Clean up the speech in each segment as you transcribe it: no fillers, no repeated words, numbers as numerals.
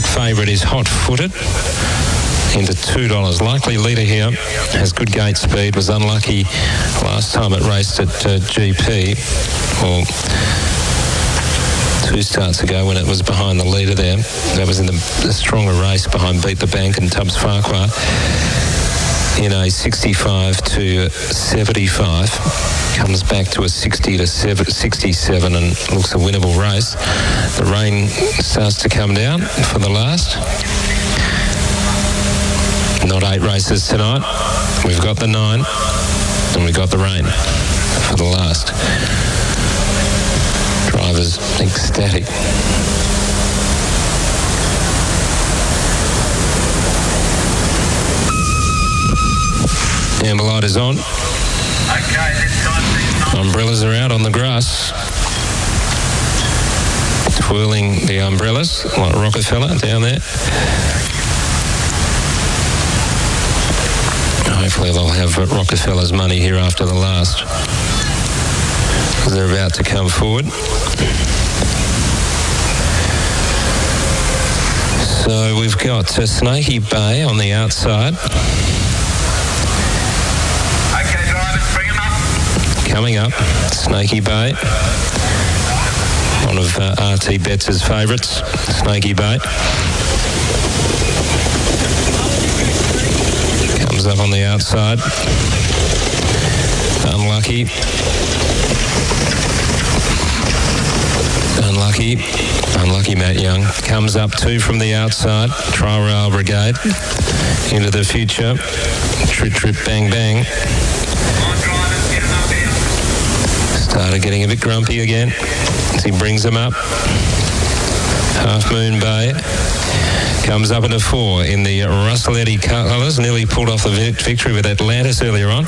favourite is Hot Footed into $2. Likely leader here, has good gate speed, was unlucky last time it raced at GP, or 2 starts ago when it was behind the leader there. That was in the stronger race behind Beat the Bank and Tubbs Farquhar in a 65 to 75. Comes back to a 60 to 67 and looks a winnable race. The rain starts to come down for the last. Not 8 races tonight. We've got the 9 and we've got the rain for the last. Drivers ecstatic. Amber light is on. Okay, this time. Umbrellas are out on the grass. Twirling the umbrellas like Rockefeller down there. Hopefully they'll have Rockefeller's money here after the last. They're about to come forward. So we've got Snaky Bay on the outside. Okay, drivers, bring them up. Coming up, Snaky Bay. One of RT Betts' favourites, Snaky Bay. Comes up on the outside. Unlucky. Unlucky Matt Young. Comes up 2 from the outside. Trial Rail Brigade. Into the future. Trip Bang Bang. Started getting a bit grumpy again as he brings them up. Half Moon Bay. Comes up in a 4 in the Russell Eddy colours. Nearly pulled off the victory with Atlantis earlier on.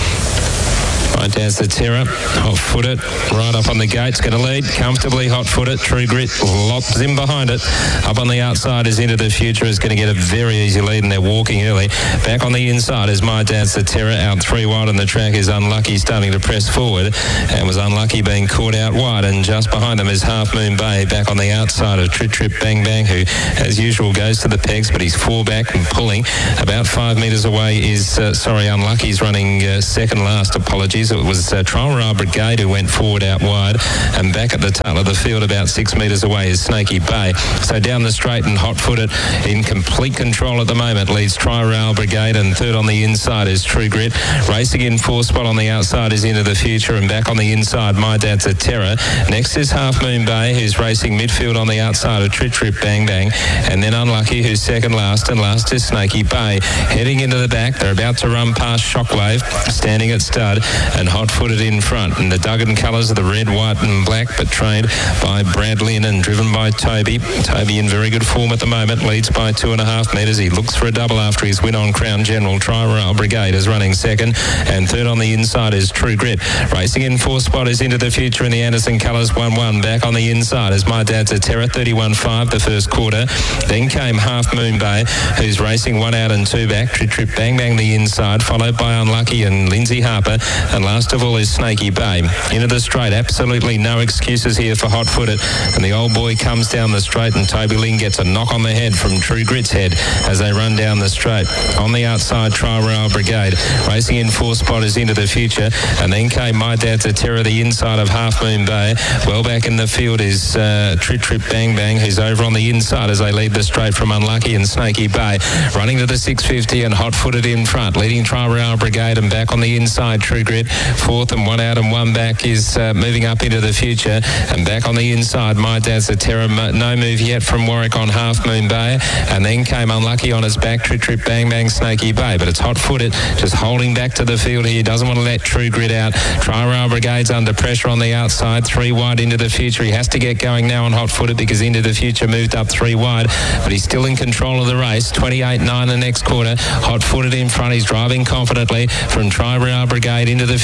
My Dad's the Terror. Hot Footed. Right up on the gates. Going to lead comfortably. Hot Footed. True Grit. Lots in behind it. Up on the outside is Into the Future. Is going to get a very easy lead and they're walking early. Back on the inside is My Dad's the Terror. Out 3 wide on the track is Unlucky starting to press forward and was unlucky being caught out wide. And just behind them is Half Moon Bay. Back on the outside of Trip Bang Bang, who as usual goes to the pegs, but he's 4 back and pulling. About 5 metres away is Unlucky's running second last. Apologies. It was Trial Rail Brigade who went forward out wide, and back at the tail of the field about 6 metres away is Snaky Bay. So down the straight and Hot Footed in complete control at the moment leads Trial Rail Brigade, and third on the inside is True Grit. Racing in 4th spot on the outside is Into the Future, and back on the inside My Dad's a Terror. Next is Half Moon Bay, who's racing midfield on the outside of Trip Bang Bang, and then Unlucky, who's second last, and last is Snaky Bay. Heading into the back, they're about to run past Shockwave, standing at stud, and Hot Footed in front. And the Duggan colours are the red, white and black, but trained by Brad Lynn and driven by Toby. Toby in very good form at the moment, leads by 2.5 metres. He looks for a double after his win on Crown General. Trial Rail Brigade is running second, and third on the inside is True Grit. Racing in 4th spot is Into the Future in the Anderson colours, 1-1. Back on the inside is My Dad's a Terror, 31.5 the first quarter. Then came Half Moon Bay, who's racing 1 out and 2 back. Trip Bang Bang the inside, followed by Unlucky and Lindsay Harper, and last of all is Snaky Bay. Into the straight, absolutely no excuses here for Hot Footed, and the old boy comes down the straight, and Toby Lynn gets a knock on the head from True Grit's head as they run down the straight. On the outside, Trial Rail Brigade. Racing in 4th spot is Into the Future, and then came My Dad's a Terror, the inside of Half Moon Bay. Well back in the field is Trip Bang Bang, who's over on the inside as they lead the straight from Unlucky and Snaky Bay. Running to the 650 and Hot Footed in front, leading Trial Rail Brigade, and back on the inside True Grit. 4th and 1 out and 1 back is moving up Into the Future, and back on the inside My Dad's a Terror. No move yet from Warwick on Half Moon Bay, and then came Unlucky on its back, Trip Bang Bang Snaky Bay, but it's Hot Footed just holding back to the field here, doesn't want to let True Grit out. Trial Rail Brigade's under pressure on the outside, 3 wide Into the Future. He has to get going now on Hot Footed because Into the Future moved up 3 wide, but he's still in control of the race. 28.9 the next quarter. Hot Footed in front, he's driving confidently from Trial Rail Brigade. Into the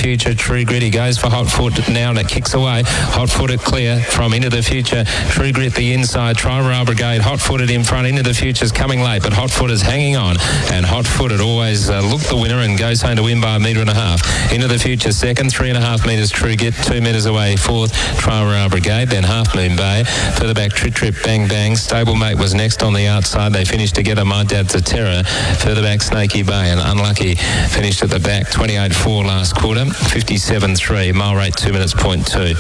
future, True Grit. He goes for Hot Foot now and it kicks away. Hot Foot clear from Into the Future. True Grit the inside. Tri-Rail Brigade. Hot Footed in front. Into the Future's coming late, but Hot Foot is hanging on. And Hot Footed always looked the winner and goes home to win by 1.5 metres. Into the Future second. 3.5 metres True Grit. 2 metres away fourth. Tri-Rail Brigade. Then Half Moon Bay. Further back Trip Trip Bang Bang. Stablemate was next on the outside. They finished together. My Dad's a Terror. Further back Snaky Bay and Unlucky finished at the back. 28.4 last quarter. 57.3. Mile rate 2 minutes 0.2.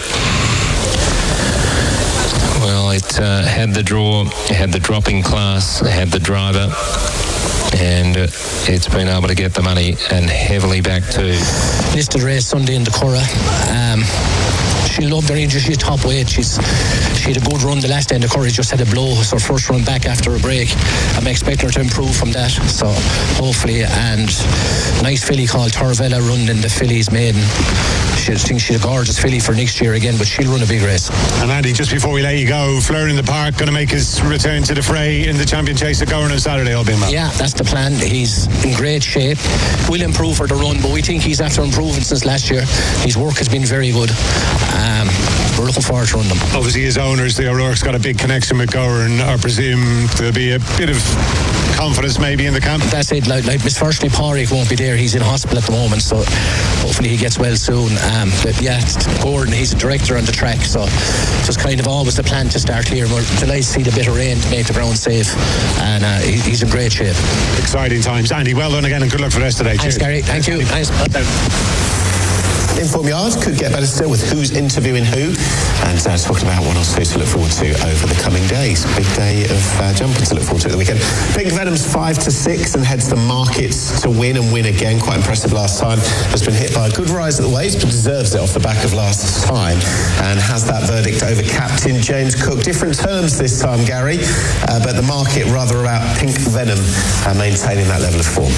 Well, it had the draw, had the dropping class, had the driver, and it's been able to get the money and heavily back to. Listed race Sunday in the Curragh. She loved her injury. She's top weight. She had a good run the last day in the Curragh. Just had a blow. It's her first run back after a break. I'm expecting her to improve from that. So hopefully, and nice filly called Torvella running in the Fillies Maiden. I think she's a gorgeous filly for next year again, but she'll run a big race. And Andy, just before we let you go, Fleur in the Park going to make his return to the fray in the Champion Chase at Gowan on Saturday, all being well. Yeah, that's the plan. He's in great shape. Will improve for the run, but we think he's after improving since last year. His work has been very good. We're looking forward to running them. Obviously, his owners, the O'Rourke's, got a big connection with Gowan. I presume there'll be a bit of confidence maybe in the camp. That's it. Like misfortunately, Pádraig won't be there. He's in hospital at the moment, so hopefully he gets well soon. But yeah, Gordon, he's a director on the track, so just kind of always the plan to start here. We're delighted to see the bit of rain to make the ground safe, and he's in great shape. Exciting times. Andy, well done again and good luck for the rest of the day. Thanks, Gary. Thank you. Thanks. Inform Yard could get better still with Who's Interviewing Who, and talking about one or two to look forward to over the coming days. Big day of jumping to look forward to at the weekend. Pink Venom's 5-6 and heads the markets to win and win again. Quite impressive last time. Has been hit by a good rise at the waves, but deserves it off the back of last time, and has that verdict over Captain James Cook. Different terms this time, Gary, but the market rather about Pink Venom maintaining that level of form.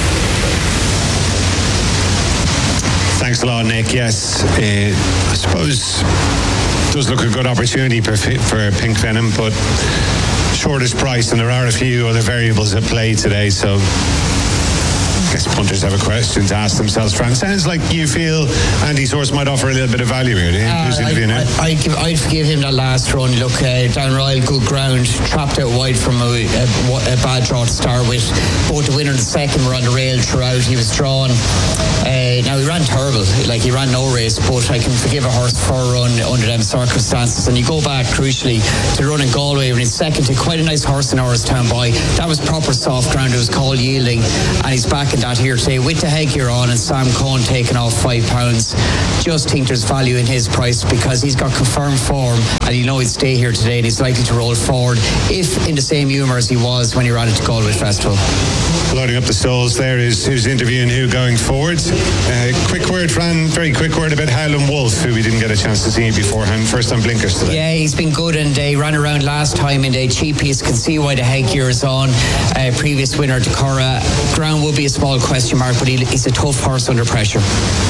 Thanks a lot, Nick. Yes, I suppose it does look a good opportunity for Pink Venom, but shortest price, and there are a few other variables at play today, so I guess punters have a question to ask themselves. Fran, sounds like you feel Andy's horse might offer a little bit of value here. I'd forgive him that last run. Look, Down Royal, good ground, trapped out wide from a bad draw to start with. Both the winner and the second were on the rail throughout. He was drawn. Now he ran terrible, like he ran no race, but I can forgive a horse for a run under them circumstances. And you go back crucially to the run in Galway when he's second to quite a nice horse in Orristown Boy. That was proper soft ground. It was called Yielding, and he's back in that here today with the headgear on and Sam Cohn taking off £5. Just think there's value in his price because he's got confirmed form and he'll know he'd stay here today, and he's likely to roll forward if in the same humour as he was when he ran at the Galway Festival. Loading up the stalls there is Who's Interviewing Who going forward. Quick word, Fran, very quick word about Howlin' Wolf, who we didn't get a chance to see beforehand. First on blinkers today. Yeah, he's been good, and he ran around last time in the cheap piece. Can see why the headgear is on. Previous winner to Curragh. Ground will be a small question mark, but he's a tough horse under pressure.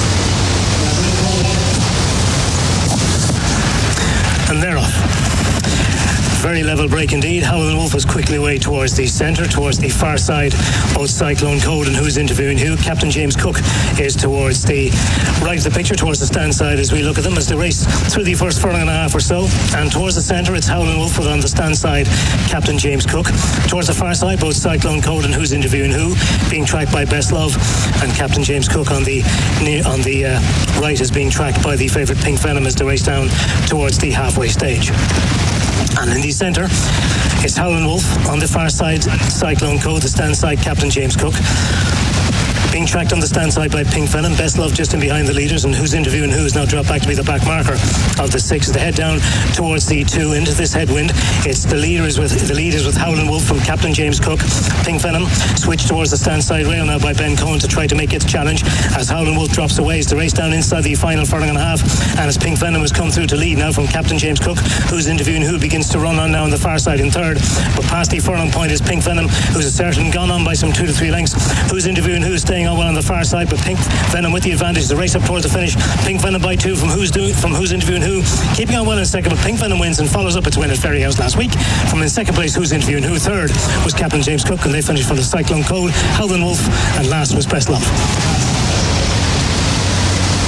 And they're off. Very level break indeed. Howlin' Wolf is quickly away towards the centre, towards the far side. Both Cyclone Code and Who's Interviewing Who. Captain James Cook is towards the right of the picture, towards the stand side as we look at them as they race through the first furlong and a half or so. And towards the centre, it's Howlin' Wolf, with on the stand side Captain James Cook. Towards the far side, both Cyclone Code and Who's Interviewing Who being tracked by Best Love, and Captain James Cook on the right is being tracked by the favourite Pink Venom as they race down towards the halfway stage. And in the centre, it's Howlin' Wolf. On the far side, Cyclone Code. The stand side, Captain James Cook. Being tracked on the stand side by Pink Venom. Best Love just in behind the leaders, and Who's Interviewing Who is now dropped back to be the back marker of the 6. The head down towards the 2 into this headwind. It's the leaders with Howlin' Wolf from Captain James Cook. Pink Venom switched towards the stand side rail now by Ben Cohen to try to make its challenge as Howlin' Wolf drops away. It's the race down inside the final furlong and a half, and as Pink Venom has come through to lead now from Captain James Cook. Who's Interviewing Who begins to run on now on the far side in third, but past the furlong point is Pink Venom, who's a certain gone on by some 2 to 3 lengths. Who's Interviewing Who is staying on well on the far side, but Pink Venom with the advantage. The race up towards the finish. Pink Venom by 2 from Who's Interviewing Who, keeping on well in second, but Pink Venom wins and follows up its win at Ferryhouse last week. From in second place, Who's Interviewing Who. Third was Captain James Cook, and they finished for the Cyclone Code, Howlin' Wolf, and last was Best Love.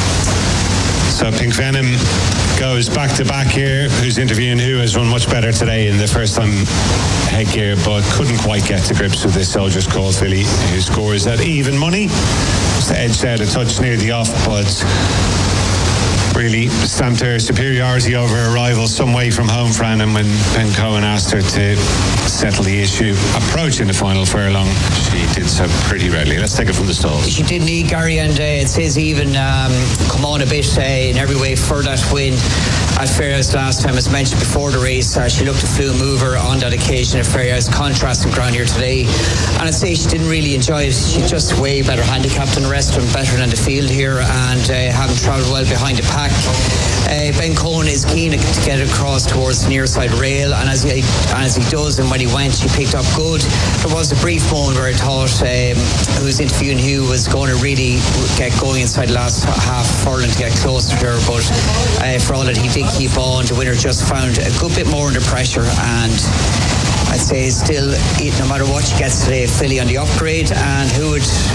So Pink Venom goes back to back here. Who's interviewing who has run much better today in the first time headgear, but couldn't quite get to grips with this Soldier's Call filly, who scores at even money. Just edged out a touch near the off, but really stamped her superiority over her rival some way from home, Fran, and when Ben Cohen asked her to settle the issue approaching the final furlong, she did so pretty readily. Let's take it from the stalls. She did need Gary, and it says even come on a bit in every way for that win at Fairhouse last time. As mentioned before the race, she looked a fluid mover on that occasion at Fairhouse. Contrasting ground here today, and I'd say she didn't really enjoy it. She's just way better handicapped than the rest of them, better than the field here, and having travelled well behind the pack. Ben Cohen is keen to get across towards the near side rail, and as he does, and when he went, she picked up good. There was a brief moment where I thought who was interviewing Hugh was going to really get going inside the last half furlong to get closer to her, but for all that he did keep on, the winner just found a good bit more under pressure, and I'd say still, no matter what she gets today, filly on the upgrade, and who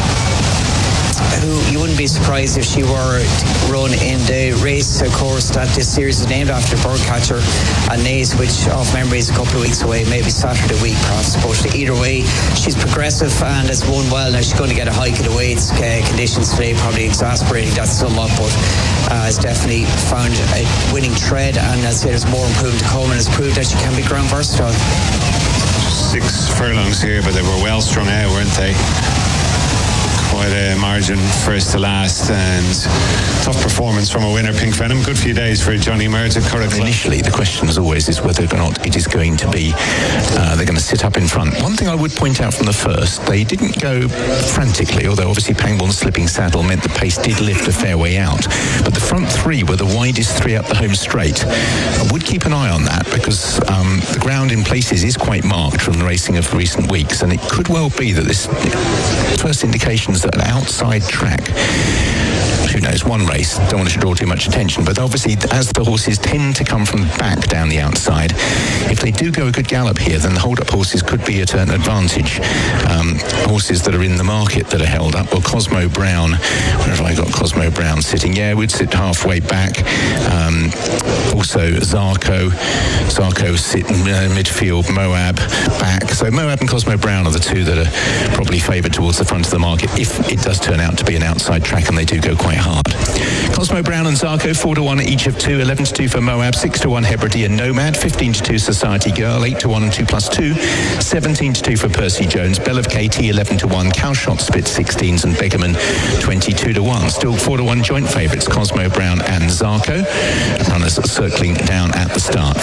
you wouldn't be surprised if she were to run in the race, of course, that this series is named after Birdcatcher and Naas, which off memory is a couple of weeks away, maybe Saturday week perhaps, but either way she's progressive and has won well. Now she's going to get a hike of the weights conditions today, probably exasperating that somewhat, but has definitely found a winning tread, and as I say, there's more improvement to come, and has proved that she can be ground versatile. 6 furlongs here, but they were well strung out, weren't they? Quite a margin first to last, and tough performance from a winner, Pink Venom. Good few days for Johnny Merritt at Curragh Club. Initially, the question as always is whether or not it is going to be they're going to sit up in front. One thing I would point out from the first, they didn't go frantically, although obviously Pangbourne's slipping saddle meant the pace did lift a fair way out, but the front 3 were the widest 3 up the home straight. I would keep an eye on that, because the ground in places is quite marked from the racing of recent weeks, and it could well be that this first indications that an outside track, who knows, one race, don't want to draw too much attention, but obviously as the horses tend to come from the back down the outside, if they do go a good gallop here, then the hold-up horses could be at an advantage. Horses that are in the market that are held up, well, Cosmo Brown, where have I got Cosmo Brown sitting? Yeah, we'd sit halfway back. Also Zarko sit midfield, Moab back. So Moab and Cosmo Brown are the 2 that are probably favoured towards the front of the market if it does turn out to be an outside track and they do go quite hard. Cosmo Brown and Zarko, 4-1 each of 2, 11-2 for Moab, 6-1 Hebridean Nomad, 15-2 Society Girl, 8-1 and 2+2, 17-2 for Percy Jones, Bell of KT, 11-1, Cowshot Spit 16s, and Beggarman 22-1. Still 4-1 joint favourites, Cosmo Brown and Zarko. Runners circling down at the start.